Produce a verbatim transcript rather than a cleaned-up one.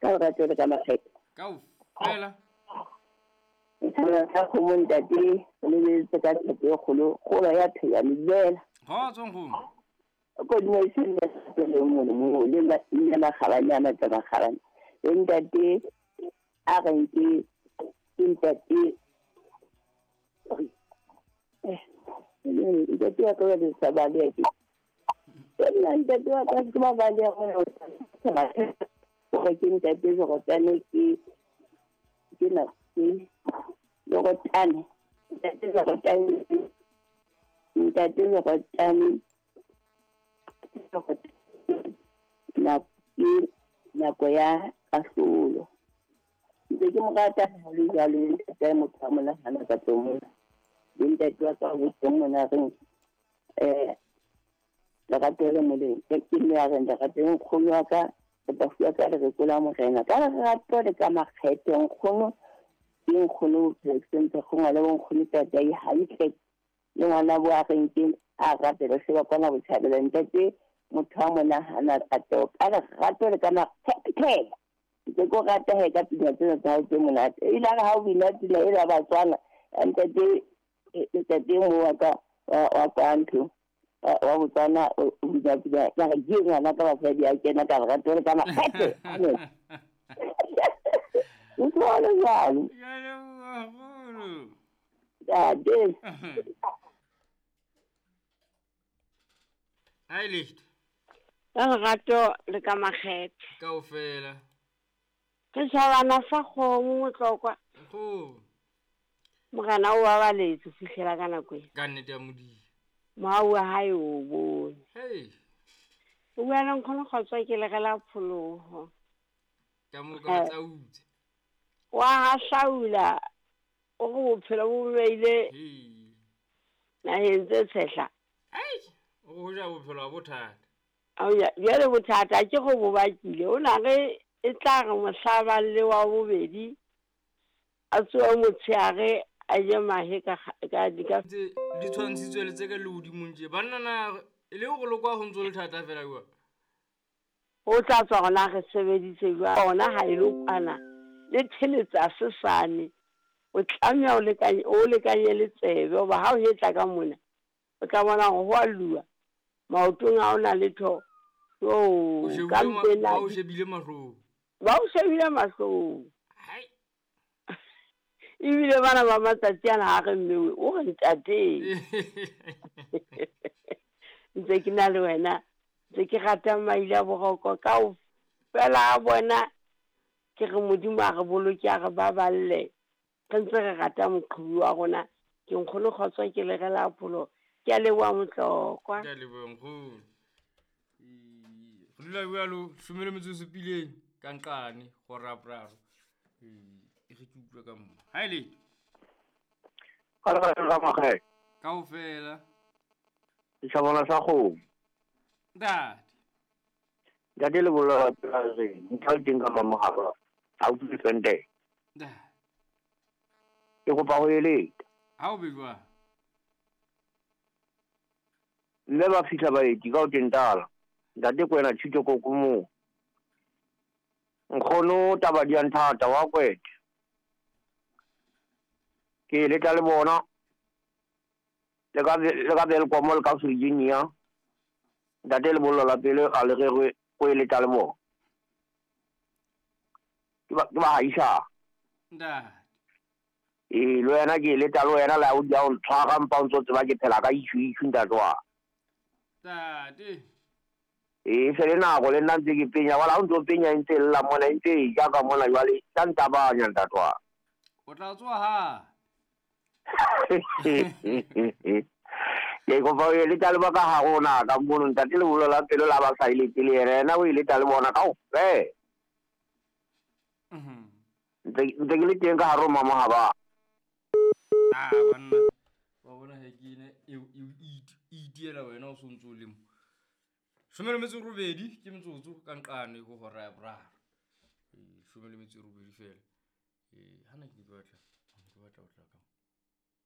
ka ra tole ka makgethe Kau fela. Ntshana sa khumunda di le le ka tshe kholo kholo ya thya lebela. Ha tsong go. Ko di ne se ne le mo mo le la le la khalanyana tsa ba khalanya. Ntate a re nke ntate eh ntate ya ka le sa ba le ki. Ntate wa ka ke ba ba le go go ke ntate go tsane ki ke na ki go tsane ntate go tsane ntate go tsane na ki na ko ya kahlolo ntse ke mo rata le jalo ntate mo tsamona hana ka tsomo ntate wa ka go tsomo na re eh la ka tele mo le ke ke ya re nda ka teng kholo wa ka ba fuwa ka re ko la mo rena ka re ga tole ka makgethe nkgono ke nkgono president go ngala bo nkgono tata e hantle le ngwana bo a rentse a ratela se ba kwana go tshabela ntate motho a mona hana ka to ka re ga tole ka makgethe ke go rata he ka pina tsena tsa tse monate e la ga o bina tsela e la ba tswana ntate e tete mo wa ka wa kwanto wa botsana o bina tsela ya ge ngwana ka ba fa dia kena ka ga tole ka makgethe Utlwala jalo. Ya le golo. Ya de. Ai licht. Ka gato le ka makgethe. Kaofela. Ke tshabana fa go mo tlokwa. Go. Mogana o ba le tse fihlela ka nako e. Ka nnete ya modi. Mau hae o bone. Hey. O bona nkgono kgotswa ke le gela pholoho. Ka mo ka tsa utse. Wa ha shaula. O go phela bo beile. Hey. Na hentse tshehla. Ai. O go ja bophelo bo thata. Au ya, ya le bothata ke go bo bakile. O na ge e tla ga mohlaba le wa bobedi. A tswa motsheare a je mahe ka ka di ka di tshwantshitswe le tse ka le hodimong je banna na e le go lokwa go ntse le thata fela bua o tla tswa gona ge sebeditse jwa ona ha ile kwana le theletsa sesane o tlamya o le ka o le ka le tsebe ba ha o yetla ka mona o tla bona go wa lua maotong a ona le tho yo ka mpela o shebile mahlo ba o shebile mahlo hai Ibile bana ba matsatsi ana ga mme o re ntate ntse ke na le wena ntse ke gata maila bogoko ka o fela bona ke re modimo a re boloke a re ba balle re ntse re gata moqhubu wa gona ke nkgono kgotswa ke le gela pholo ke a leboa motlokwa ke a leboa nkgono go dula bjalo shumele metsotso pileng ka nqane go rapraro e re ke utlwa ka mma ha ile ka re ga magae kaofela e tshabona sa go dad ya dile bola re ntse teng ka mama ga ha o tsente dad e go pa go ele ha o bejwa le ba fitla ba e ka o tentala ntate kwena tshito ko kumo nkgono taba di anthata wa kwete ke le tla le bona le ka le ka bel ko mol ka Virginia ntate le bollo la pele a le re ko le tla le bona ke ba ke ba isa dad e lo yana ke le tla lo yana la o dia o tshwara mpa o ntse ba ke phela ka ishu ishu nta twa dad e se le na go le nna ntse ke penya wala o ntse penya ntse la mona ntse ja ka mona jwale tanta ba nya nta twa o tla tswa ha ke go ba le tla le ba ka ha gona ka mono ntate le bolela la pelo la ba sa ile pele rena o ile tla le bona ka o fe mhm ntse ke le teng ka haro mama ha ba ah banna wa bona he ke ne e e diela wena o sontso le mo shumele metso robedi ke metsotso ka nqane go go ra bra e shumele metso robedi fela e hana ke batla ke batla o tla ka